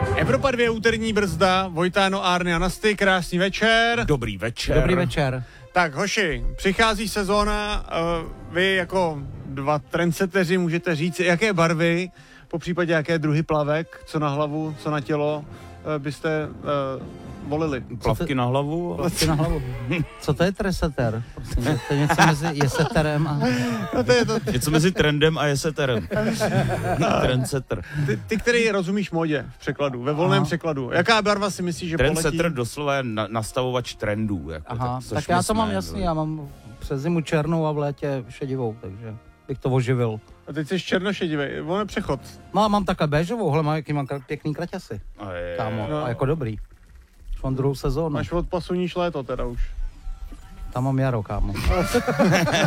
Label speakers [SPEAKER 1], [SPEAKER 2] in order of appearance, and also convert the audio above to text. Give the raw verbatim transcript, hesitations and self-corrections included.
[SPEAKER 1] Evropa dvě úterní brzda, Vojtáno, Árny a Nasty, krásný večer.
[SPEAKER 2] Dobrý večer.
[SPEAKER 3] Dobrý večer.
[SPEAKER 1] Tak hoši, přichází sezóna, uh, vy jako dva trendseteři můžete říct, jaké barvy, po případě jaké druhy plavek, co na hlavu, co na tělo, uh, byste uh, volili.
[SPEAKER 2] Plavky na hlavu.
[SPEAKER 3] Plavky na hlavu. Co to je treseter? To je něco mezi jeseterem a...
[SPEAKER 1] No to je to.
[SPEAKER 2] Něco mezi trendem a jeseterem. Trendsetter.
[SPEAKER 1] Ty, ty, který rozumíš modě v překladu, ve volném
[SPEAKER 3] Aha.
[SPEAKER 1] překladu. Jaká barva si myslíš, že poletí?
[SPEAKER 2] Trendsetter doslova je na, nastavovač trendů. Jako,
[SPEAKER 3] Aha,
[SPEAKER 2] tak,
[SPEAKER 3] tak já to mám jasný, já mám přes zimu černou a v létě šedivou, takže bych to oživil.
[SPEAKER 1] A teď jsi černošedivej, on je přechod.
[SPEAKER 3] Má, mám takhle béžovou, hele, má, jaký mám kr- pěkný kraťasy,
[SPEAKER 2] A je,
[SPEAKER 3] kámo,
[SPEAKER 1] no.
[SPEAKER 3] a jako dobrý. Už mám druhou sezónu,
[SPEAKER 1] Máš od pasu níž léto teda už.
[SPEAKER 3] tam mám jaro, kámo.